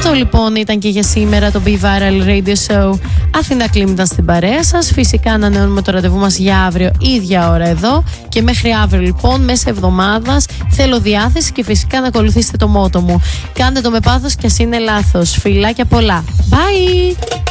Αυτό λοιπόν ήταν και για σήμερα το Be Viral Radio Show. Αθηνά Κλίμ ήταν στην παρέα σας. Φυσικά ανανεώνουμε το ραντεβού μας για αύριο, ίδια ώρα εδώ. Και μέχρι αύριο λοιπόν, μέσα εβδομάδας, θέλω διάθεση και φυσικά να ακολουθήσετε το μότο μου. Κάντε το με πάθος και ας είναι λάθος. Φιλάκια πολλά. Bye!